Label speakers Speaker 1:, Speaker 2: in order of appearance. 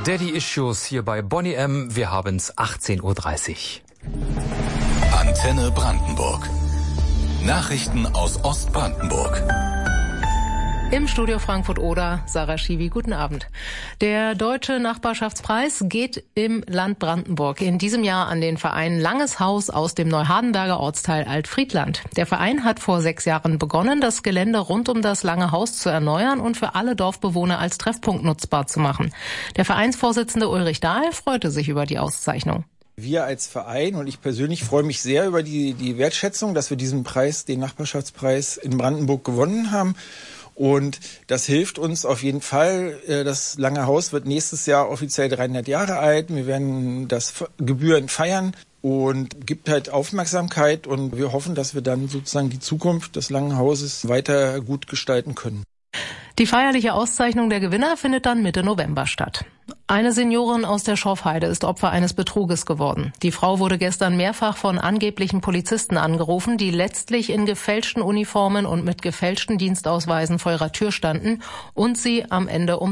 Speaker 1: Daddy Issues hier bei Bonnie M. Wir haben's 18:30 Uhr.
Speaker 2: Antenne Brandenburg. Nachrichten aus Ostbrandenburg.
Speaker 3: Im Studio Frankfurt-Oder, Sarah Schiwi, guten Abend. Der Deutsche Nachbarschaftspreis geht im Land Brandenburg in diesem Jahr an den Verein Langes Haus aus dem Neuhardenberger Ortsteil Altfriedland. Der Verein hat vor 6 Jahren begonnen, das Gelände rund um das Lange Haus zu erneuern und für alle Dorfbewohner als Treffpunkt nutzbar zu machen. Der Vereinsvorsitzende Ulrich Dahl freute sich über die Auszeichnung.
Speaker 4: Wir als Verein und ich persönlich freue mich sehr über die Wertschätzung, dass wir diesen Preis, den Nachbarschaftspreis in Brandenburg gewonnen haben. Und das hilft uns auf jeden Fall. Das Lange Haus wird nächstes Jahr offiziell 300 Jahre alt. Wir werden das gebührend feiern und gibt halt Aufmerksamkeit. Und wir hoffen, dass wir dann sozusagen die Zukunft des Langen Hauses weiter gut gestalten können.
Speaker 3: Die feierliche Auszeichnung der Gewinner findet dann Mitte November statt. Eine Seniorin aus der Schorfheide ist Opfer eines Betruges geworden. Die Frau wurde gestern mehrfach von angeblichen Polizisten angerufen, die letztlich in gefälschten Uniformen und mit gefälschten Dienstausweisen vor ihrer Tür standen und sie am Ende um